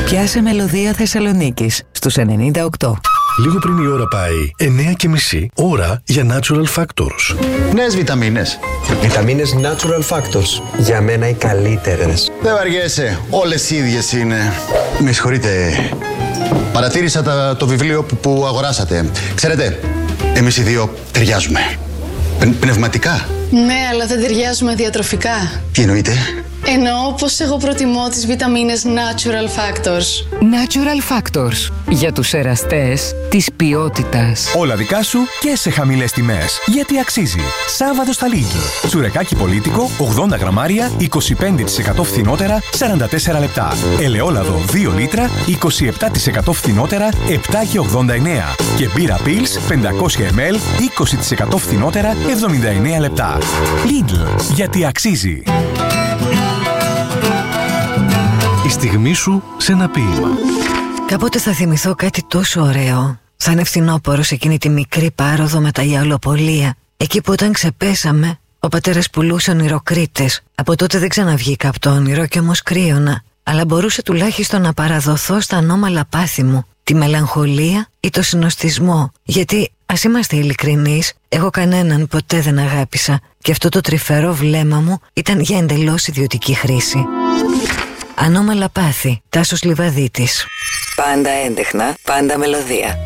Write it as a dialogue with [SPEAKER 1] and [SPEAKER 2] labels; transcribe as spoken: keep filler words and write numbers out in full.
[SPEAKER 1] Πιάσε Μελωδία Θεσσαλονίκης στους ενενήντα οκτώ.
[SPEAKER 2] Λίγο πριν η ώρα πάει εννιά και μισή, ώρα για Natural Factors.
[SPEAKER 3] Νέες βιταμίνες.
[SPEAKER 4] Βιταμίνες Natural Factors. Για μένα οι καλύτερες.
[SPEAKER 3] Δεν βαριέσαι, όλες οι ίδιες είναι. Με συγχωρείτε, παρατήρησα τα, το βιβλίο που, που αγοράσατε. Ξέρετε, εμείς οι δύο ταιριάζουμε. Πν, πνευματικά.
[SPEAKER 5] Ναι, αλλά δεν ταιριάζουμε διατροφικά.
[SPEAKER 3] Τι εννοείτε?
[SPEAKER 5] Εννοώ πως εγώ προτιμώ τις βιταμίνες Natural Factors.
[SPEAKER 1] Natural Factors. Για τους εραστές της ποιότητας.
[SPEAKER 6] Όλα δικά σου και σε χαμηλές τιμές. Γιατί αξίζει. Σάββατο στα Lidl. Τσουρεκάκι πολίτικο, ογδόντα γραμμάρια, είκοσι πέντε τοις εκατό φθηνότερα, σαράντα τέσσερα λεπτά. Ελαιόλαδο δύο λίτρα, είκοσι επτά τοις εκατό φθηνότερα, επτά και ογδόντα εννέα. Και μπύρα Pils πεντακόσια μιλιλίτρα, είκοσι τοις εκατό φθηνότερα, εβδομήντα εννέα λεπτά. Lidl. Γιατί αξίζει.
[SPEAKER 2] Η στιγμή σου σε ένα ποίημα.
[SPEAKER 7] Κάποτε θα θυμηθώ κάτι τόσο ωραίο. Θα είναι φθινόπωρο σε εκείνη τη μικρή πάροδο με τα ιαλοπολία. Εκεί που όταν ξεπέσαμε, ο πατέρας πουλούσε ονειροκρίτες. Από τότε δεν ξαναβγήκα από το όνειρο και όμως κρύωνα. Αλλά μπορούσε τουλάχιστον να παραδοθώ στα ανώμαλα πάθη μου, τη μελαγχολία ή το συνοστισμό. Γιατί, ας είμαστε ειλικρινείς, εγώ κανέναν ποτέ δεν αγάπησα και αυτό το τρυφερό βλέμμα μου ήταν για εντελώς ιδιωτική χρήση. Ανώμαλα πάθη, Τάσος Λιβαδίτης.
[SPEAKER 1] Πάντα έντεχνα, πάντα μελωδία.